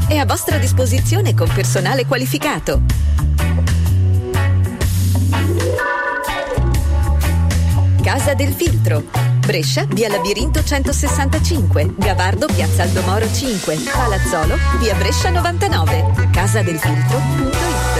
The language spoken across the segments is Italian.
è a vostra disposizione con personale qualificato. Casa del Filtro, Brescia, via Labirinto 165, Gavardo, piazza Aldomoro 5, Palazzolo, via Brescia 99, casadelfiltro.it.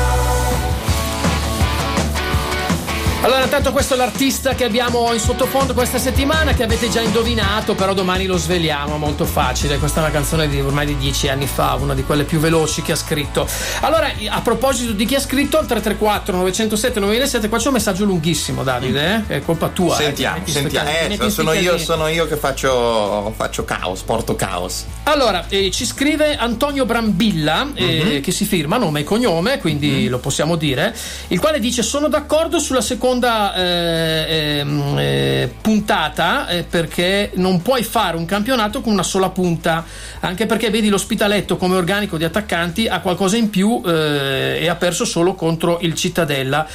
Allora, intanto questo è l'artista che abbiamo in sottofondo questa settimana, che avete già indovinato, però domani lo sveliamo, molto facile. Questa è una canzone di ormai di 10 anni fa, una di quelle più veloci che ha scritto. Allora, a proposito di chi ha scritto, al 334 907 907, qua c'è un messaggio lunghissimo, Davide, È colpa tua. Sentiamo. Sono io che faccio caos, porto caos. Allora, ci scrive Antonio Brambilla, che si firma nome e cognome, quindi lo possiamo dire, il quale dice: sono d'accordo sulla seconda puntata, perché non puoi fare un campionato con una sola punta, anche perché vedi l'Ospitaletto come organico di attaccanti ha qualcosa in più, e ha perso solo contro il Cittadella,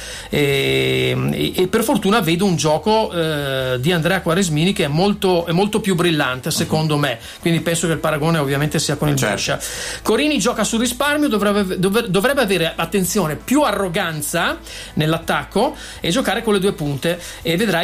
e per fortuna vedo un gioco di Andrea Quaresmini che è molto più brillante, secondo me, quindi penso che il paragone ovviamente sia con il Brescia. Corini gioca sul risparmio, dovrebbe avere, attenzione, più arroganza nell'attacco e giocare con le due punte, e vedrai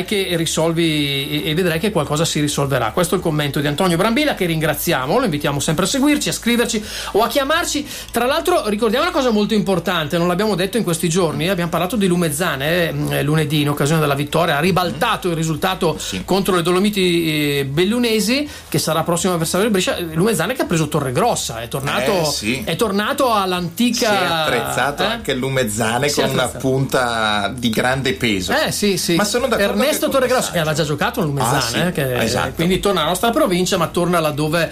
che qualcosa si risolverà. Questo è il commento di Antonio Brambilla, che ringraziamo, lo invitiamo sempre a seguirci, a scriverci o a chiamarci. Tra l'altro ricordiamo una cosa molto importante, non l'abbiamo detto in questi giorni, abbiamo parlato di Lumezzane lunedì in occasione della vittoria, ha ribaltato il risultato contro le Dolomiti bellunesi, che sarà prossimo avversario del Brescia. Lumezzane che ha preso Torregrossa, è tornato all'antica, si è attrezzato anche il Lumezzane con una punta di grande peso. Sì. Ma sono d'accordo. Ernesto Torregrossa, che aveva già giocato a Lumezzane, esatto. quindi torna alla nostra provincia, ma torna laddove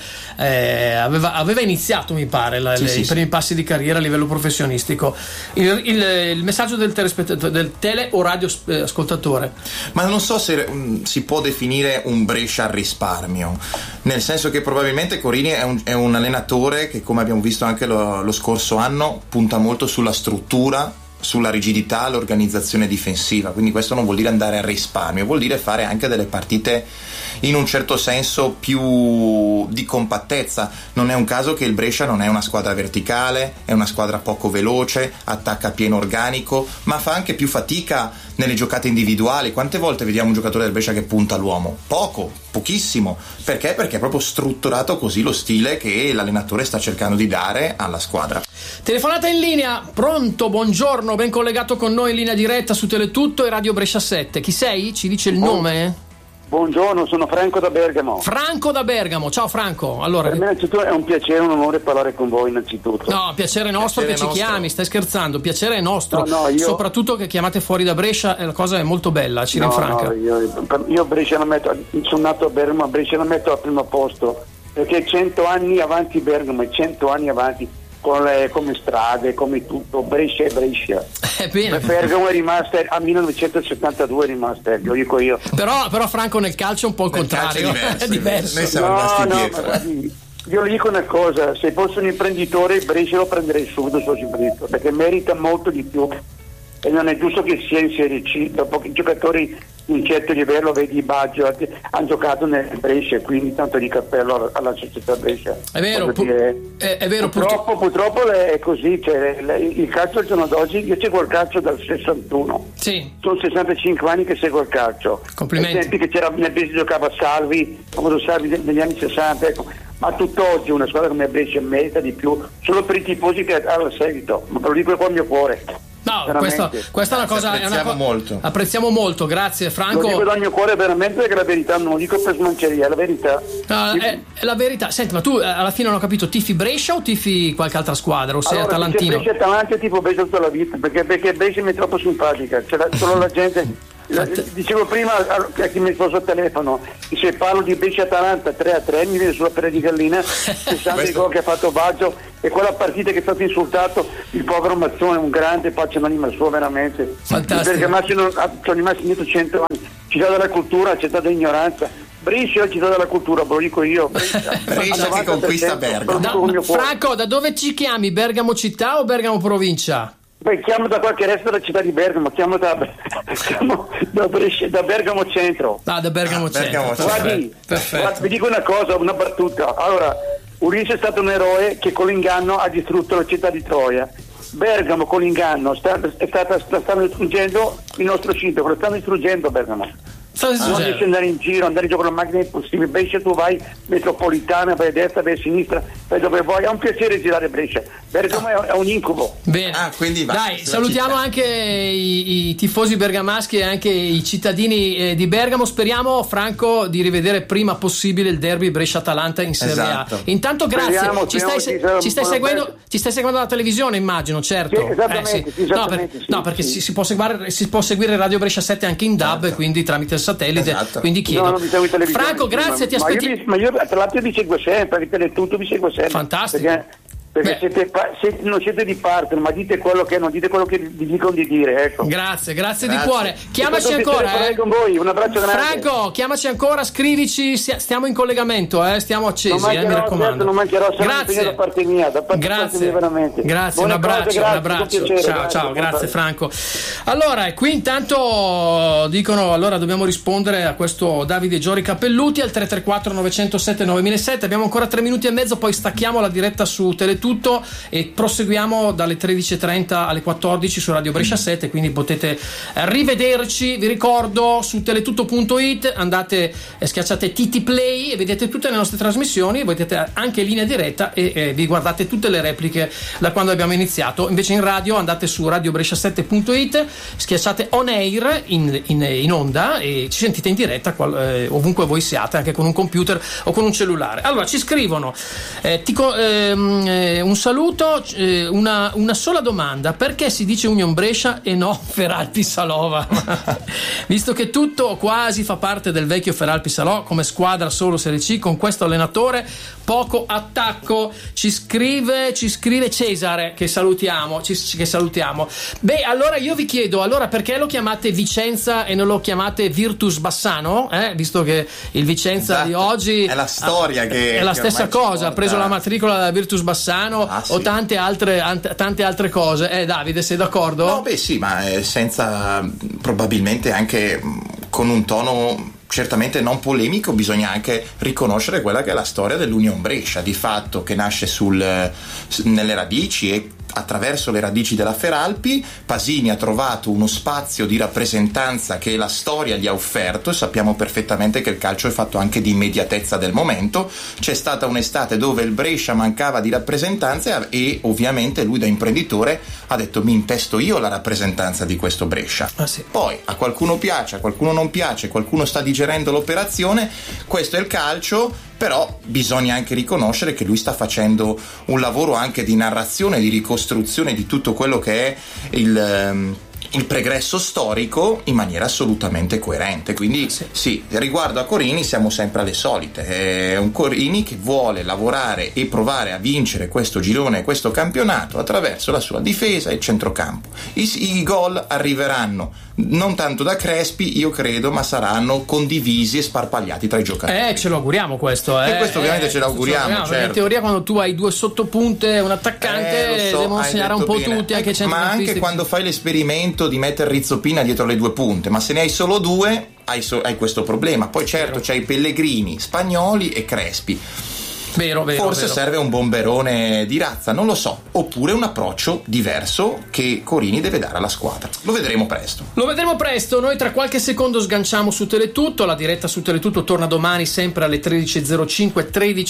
aveva iniziato, mi pare, i primi passi di carriera a livello professionistico. Il messaggio del tele o radio ascoltatore. Ma non so se si può definire un Brescia al risparmio, nel senso che probabilmente Corini è un allenatore che, come abbiamo visto anche lo scorso anno, punta molto sulla struttura, sulla rigidità, l'organizzazione difensiva, quindi questo non vuol dire andare al risparmio, vuol dire fare anche delle partite in un certo senso più di compattezza. Non è un caso che il Brescia non è una squadra verticale, è una squadra poco veloce, attacca a pieno organico, ma fa anche più fatica nelle giocate individuali. Quante volte vediamo un giocatore del Brescia che punta all'uomo? Pochissimo. Perché? Perché è proprio strutturato così lo stile che l'allenatore sta cercando di dare alla squadra. Telefonata in linea, pronto, buongiorno, ben collegato con noi in linea diretta su Teletutto e Radio Brescia 7. Chi sei? Ci dice il nome? Buongiorno, sono Franco da Bergamo. Franco da Bergamo, ciao Franco. Allora, per me innanzitutto è un piacere, un onore parlare con voi innanzitutto. No, piacere nostro che ci chiami, stai scherzando, piacere è nostro, soprattutto che chiamate fuori da Brescia, la cosa è molto bella, ci rinfranca. Io Brescia la metto, sono nato a Bergamo, Brescia la metto al primo posto, perché 100 anni avanti Bergamo, 100 anni avanti come strade, come tutto, Brescia è Brescia. Bene. Bergamo è rimasta a 1972, è rimasta, lo dico io. Però Franco nel calcio è un po' il contrario, è diverso. Noi siamo rimasti dietro. Guardi, io le dico una cosa, se fossi un imprenditore Brescia lo prenderei subito, se fossi imprenditore, perché merita molto di più e non è giusto che sia in Serie C, dopo che i giocatori di un certo livello, vedi Baggio, hanno giocato nel Brescia, quindi tanto di cappello alla società Brescia. È vero, è vero. Purtroppo è così, cioè, il calcio al giorno d'oggi, io seguo il calcio dal 61, sono 65 anni che seguo il calcio. Complimenti. Ai tempi che c'era nel Brescia giocava Salvi, famoso Salvi negli anni 60, ecco. Ma tutt'oggi una squadra come Brescia merita di più, solo per i tifosi che hanno seguito, ma te lo dico con il mio cuore. No, questa è una cosa, apprezziamo molto, grazie Franco. Lo dico dal mio cuore veramente, perché la verità non lo dico per smanceria, è la verità. No, è la verità. Senti, ma tu alla fine non ho capito, tifi Brescia o tifi qualche altra squadra, o sei atalantino? Brescia Atalanta, tipo Brescia tutta la vita, perché Brescia mi è troppo simpatica, solo la gente. Dicevo prima a chi mi sposa al telefono, se parlo di Brescia Atalanta 3-3 mi viene sulla pelle di gallina pensando al gol che ha fatto Baggio e quella partita che è stato insultato il povero Mazzone, un grande, pace l'anima sua veramente. Fantastico. Perché sono rimasti indietro 100 anni, città della cultura, città dell'ignoranza. Brescia è la città della cultura, ve lo dico io. Brescia che conquista Bergamo. Franco, da dove ci chiami? Bergamo città o Bergamo provincia? Beh, chiamo da qualche resto della città di Bergamo, chiamo da Bergamo centro. Da Bergamo centro. Guardi, vi dico una cosa, una battuta. Allora, Ulisse è stato un eroe che con l'inganno ha distrutto la città di Troia. Bergamo con l'inganno stanno distruggendo il nostro sito, lo stanno distruggendo Bergamo. Non riesci ad andare in giro, andare in giro con la macchina è impossibile. Brescia tu vai metropolitana, vai a destra, vai a sinistra, vai dove vuoi, è un piacere girare Brescia. Bergamo è un incubo. Bene, quindi dai, salutiamo anche i tifosi bergamaschi e anche i cittadini di Bergamo. Speriamo, Franco, di rivedere prima possibile il derby Brescia-Atalanta in Serie esatto. A. Intanto grazie, ci stai seguendo la televisione, immagino, certo. Sì, esattamente, no, perché si può seguire Radio Brescia 7 anche in DAB, certo. Quindi tramite il satellite, esatto. quindi chiedo. No, Franco, grazie, ti aspettiamo. Ma io tra l'altro vi seguo sempre, perché Teletutto vi seguo sempre. Fantastico. Perché non siete di parte, ma dite quello che non dite quello che vi dicono di dire, ecco. Grazie di cuore. Chiamaci ancora. Con voi. Un abbraccio grande. Franco, chiamaci ancora, scrivici, stiamo in collegamento, stiamo accesi, mi raccomando. Certo, non mancherò, grazie da parte mia, grazie. Veramente. Grazie, un abbraccio. Piacere, ciao, grazie Franco. Allora, qui intanto dicono, allora dobbiamo rispondere a questo Davide Giori Cappelluti al 334 907 9007. Abbiamo ancora 3 minuti e mezzo, poi stacchiamo la diretta su Teletutto e proseguiamo dalle 13.30 alle 14 su Radio Brescia 7, quindi potete rivederci. Vi ricordo, su teletutto.it andate, schiacciate TT Play e vedete tutte le nostre trasmissioni, vedete anche in linea diretta e vi guardate tutte le repliche da quando abbiamo iniziato. Invece in radio andate su radiobrescia7.it, schiacciate on air in onda e ci sentite in diretta ovunque voi siate, anche con un computer o con un cellulare. Allora ci scrivono un saluto, una sola domanda: perché si dice Union Brescia e no Feralpi Salò? Visto che tutto o quasi fa parte del vecchio Feralpi Salò, come squadra solo Serie C, con questo allenatore poco attacco. Ci scrive Cesare, che salutiamo. Beh, allora io vi chiedo, allora perché lo chiamate Vicenza e non lo chiamate Virtus Bassano? Visto che il Vicenza di oggi è la storia che è la stessa cosa, ha preso la matricola da Virtus Bassano o tante altre cose. Davide, sei d'accordo? No, beh sì, ma senza, probabilmente anche con un tono certamente non polemico, bisogna anche riconoscere quella che è la storia dell'Union Brescia, di fatto, che nasce nelle radici e attraverso le radici della Feralpi. Pasini ha trovato uno spazio di rappresentanza che la storia gli ha offerto, e sappiamo perfettamente che il calcio è fatto anche di immediatezza del momento. C'è stata un'estate dove il Brescia mancava di rappresentanza e ovviamente lui da imprenditore ha detto: mi intesto io la rappresentanza di questo Brescia. Sì. Poi a qualcuno piace, a qualcuno non piace, qualcuno sta digerendo l'operazione, questo è il calcio. Però bisogna anche riconoscere che lui sta facendo un lavoro anche di narrazione, di ricostruzione di tutto quello che è il pregresso storico in maniera assolutamente coerente. Quindi sì, riguardo a Corini siamo sempre alle solite. È un Corini che vuole lavorare e provare a vincere questo girone, questo campionato, attraverso la sua difesa e il centrocampo. I gol arriveranno non tanto da Crespi, io credo, ma saranno condivisi e sparpagliati tra i giocatori. Ce lo auguriamo questo. E questo ovviamente ce l'auguriamo, certo. In teoria quando tu hai 2 sottopunte e un attaccante devono segnare un po' bene. Tutti, anche ma anche quando fai l'esperimento di mettere Rizzopina dietro le 2 punte, ma se ne hai solo 2 hai questo problema. Poi certo c'hai Pellegrini, Spagnoli e Crespi. Vero, forse serve un bomberone di razza, non lo so, oppure un approccio diverso che Corini deve dare alla squadra. Lo vedremo presto. Noi tra qualche secondo sganciamo su Teletutto. La diretta su Teletutto torna domani sempre alle 13.05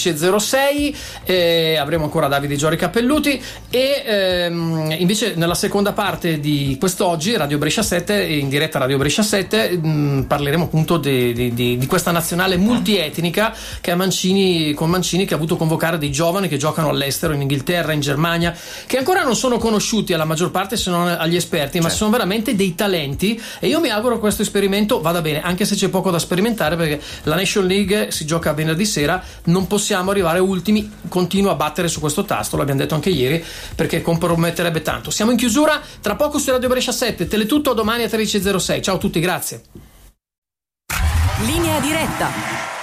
13.06. Avremo ancora Davide Giori Cappelluti e invece nella seconda parte di quest'oggi Radio Brescia 7, in diretta Radio Brescia 7, parleremo appunto di questa nazionale multietnica che con Mancini, che ha avuto convocare dei giovani che giocano all'estero, in Inghilterra, in Germania, che ancora non sono conosciuti alla maggior parte se non agli esperti, ma sono veramente dei talenti, e io mi auguro che questo esperimento vada bene, anche se c'è poco da sperimentare, perché la Nation League si gioca venerdì sera, non possiamo arrivare ultimi. Continuo a battere su questo tasto, l'abbiamo detto anche ieri, perché comprometterebbe tanto. Siamo in chiusura, tra poco su Radio Brescia 7, Teletutto domani a 13.06. Ciao a tutti, grazie. Linea diretta.